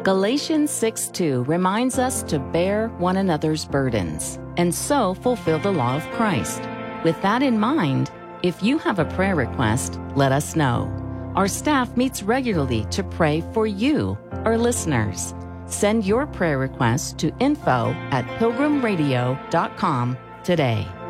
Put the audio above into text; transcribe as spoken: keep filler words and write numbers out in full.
Galatians six two reminds us to bear one another's burdens and so fulfill the law of Christ. With that in mind, if you have a prayer request, let us know. Our staff meets regularly to pray for you, our listeners. Send your prayer request to info at pilgrim radio dot com today.